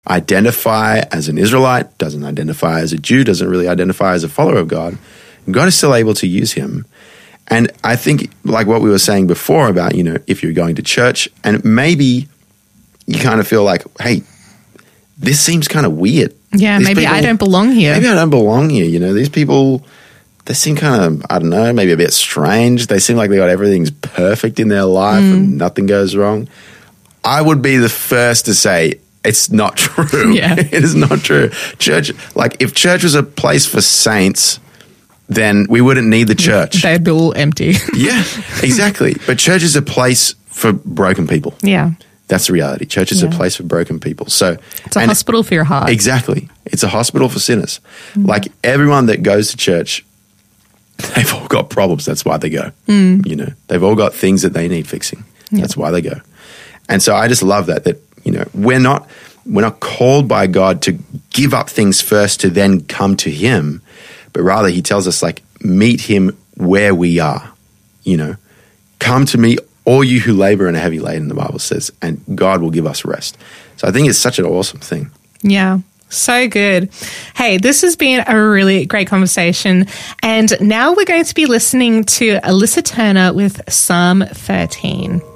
identify as an Israelite, doesn't identify as a Jew, doesn't really identify as a follower of God, God is still able to use him. And I think, like what we were saying before about, if you're going to church and maybe you kind of feel like, hey, this seems kind of weird. Yeah, maybe I don't belong here. Maybe I don't belong here. These people, they seem kind of, I don't know, maybe a bit strange. They seem like they got everything's perfect in their life and nothing goes wrong. I would be the first to say it's not true. Yeah. It is not true. Church, if church was a place for saints, then we wouldn't need the church. They'd be all empty. Yeah, exactly. But church is a place for broken people. Yeah. That's the reality. Church is a place for broken people. So it's a hospital for your heart. Exactly. It's a hospital for sinners. Like everyone that goes to church, they've all got problems. That's why they go. They've all got things that they need fixing. Yeah. That's why they go. And so I just love that we're not called by God to give up things first to then come to him, but rather he tells us meet him where we are. Come to me, all you who labor and are heavy laden, the Bible says, and God will give us rest. So I think it's such an awesome thing. Yeah. So good. Hey, this has been a really great conversation. And now we're going to be listening to Alyssa Turner with Psalm 13.